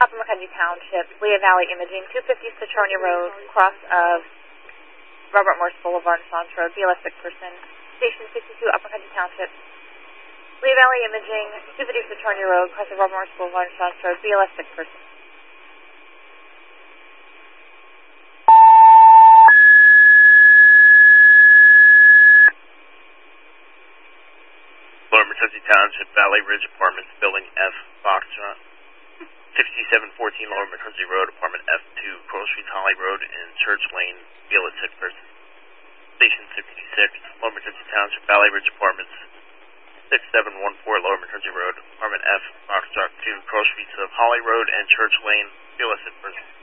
Upper McKenzie Township, Lehigh Valley Imaging, 250 Citronia Road, cross of Robert Morse Boulevard and Sons Road, BLS person. Station 62, Upper McKenzie Township, Lehigh Valley Imaging, 250 Citronia Road, cross of Robert Morse Boulevard and Sons Road, BLS person. Lower McKenzie Township, Valley Ridge Apartments, Building F, Foxtrot. 6714 Lower McKenzie Road, Apartment F2, Coral Street, Holly Road, and Church Lane, BLS person. Station 66, Lower McKenzie Township, Valley Ridge Apartments, 6714 Lower McKenzie Road, Apartment F, Foxtrot 2, Coral Streets of Holly Road and Church Lane, BLS person.